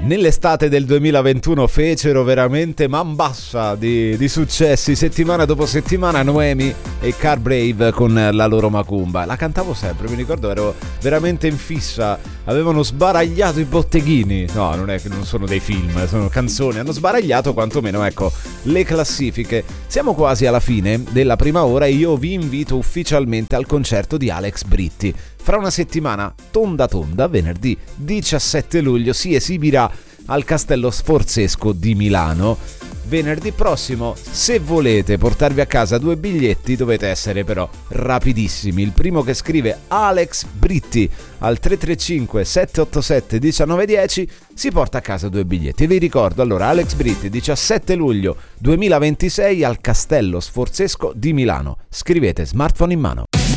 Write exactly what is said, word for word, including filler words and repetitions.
Nell'estate del duemilaventuno fecero veramente man bassa di, di successi, settimana dopo settimana, Noemi e Car Brave con la loro Macumba. La cantavo sempre, mi ricordo, ero veramente in fissa, avevano sbaragliato i botteghini, no, non è che non sono dei film, sono canzoni, hanno sbaragliato quantomeno, ecco, le classifiche. Siamo quasi alla fine della prima ora e io vi invito ufficialmente al concerto di Alex Britti. Fra una settimana, tonda tonda, venerdì diciassette luglio, si esibirà al Castello Sforzesco di Milano. Venerdì prossimo, se volete portarvi a casa due biglietti, dovete essere però rapidissimi. Il primo che scrive Alex Britti al tre tre cinque sette otto sette uno nove uno zero si porta a casa due biglietti. Vi ricordo allora, Alex Britti, diciassette luglio duemilaventisei al Castello Sforzesco di Milano. Scrivete, smartphone in mano.